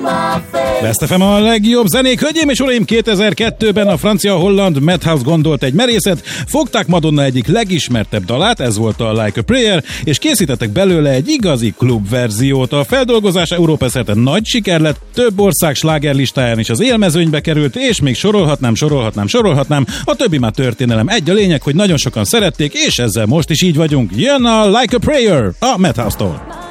Last FM a legjobb zenék. Hölgyeim és uraim, 2002-ben a francia-holland Madhouse gondolt egy merészet, fogták Madonna egyik legismertebb dalát, ez volt a Like a Prayer, és készítettek belőle egy igazi klubverziót. A feldolgozás Európa szerte nagy siker lett, több ország slágerlistáján is az élmezőnybe került, és még sorolhatnám. A többi már történelem. Egy a lényeg, hogy nagyon sokan szerették, és ezzel most is így vagyunk. Jön a Like a Prayer a Madhouse-tól.